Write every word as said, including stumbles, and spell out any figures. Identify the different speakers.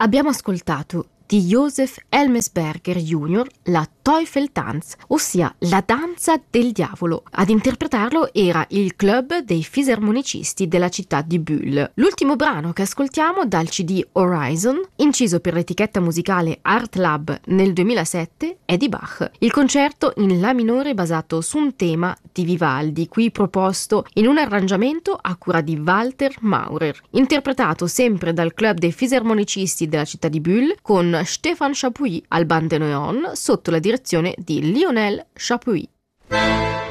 Speaker 1: Abbiamo ascoltato di Joseph Elmesberger junior la Teufeltanz, ossia la danza del diavolo. Ad interpretarlo era il club dei fisarmonicisti della città di Bulle. L'ultimo brano che ascoltiamo dal C D Horizon, inciso per l'etichetta musicale Art Lab nel duemilasette, è di Bach. Il concerto in La minore basato su un tema di Vivaldi, qui proposto in un arrangiamento a cura di Walter Maurer, interpretato sempre dal club dei fisarmonicisti della città di Bulle con Stéphane Chapuis al bandoneon sotto la direzione di Lionel Chapuis.